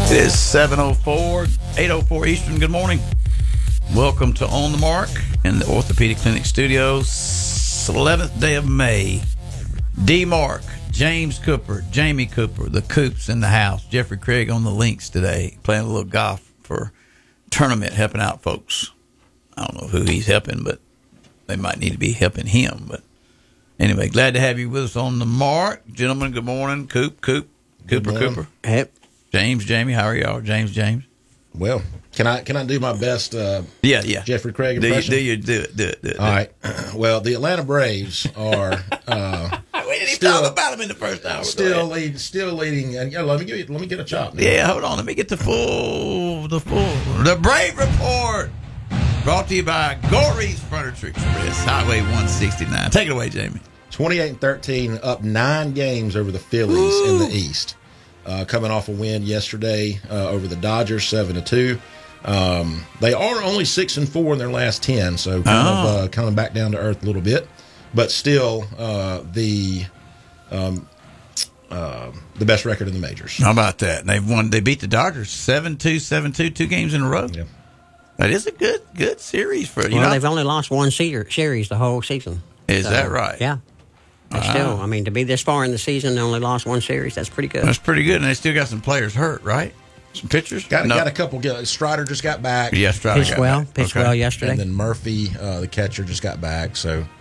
It is 7:04, 8:04 Eastern. Good morning. Welcome to On the Mark in the Orthopedic Clinic Studios. 11th day of May. D. Mark, James Cooper, Jamie Cooper, the Coops in the house. Jeffrey Craig on the links today, playing a little golf for tournament, helping out folks. I don't know who he's helping, but they might need to be helping him. But anyway, glad to have you with us on the Mark. Gentlemen, good morning. Cooper. Hey. James, Jamie, how are y'all? James. Well, can I do my best? Yeah. Jeffrey Craig impression. Do it. All right. Well, the Atlanta Braves are. We didn't even talk about them in the first hour. Still leading. And let me get a chop. Now. Yeah, hold on. Let me get the Brave Report. Brought to you by Gory's Furniture Express, Highway 169. Take it away, Jamie. 28-13, up 9 games over the Phillies in the East. Coming off a win yesterday over the Dodgers, 7-2. They are only 6-4 in their last 10, so kind of back down to earth a little bit, but still the best record in the majors. How about that? And they beat the Dodgers 7-2, 2 games in a row. Yeah. That is a good series for you. Well, they've only lost one series the whole season. Is that right? Yeah. But still, I mean, to be this far in the season, they only lost one series. That's pretty good. That's pretty good, and they still got some players hurt, right? Some pitchers. Got a couple. Strider just got back. Yeah, Strider pitched well yesterday. And then Murphy, the catcher, just got back. So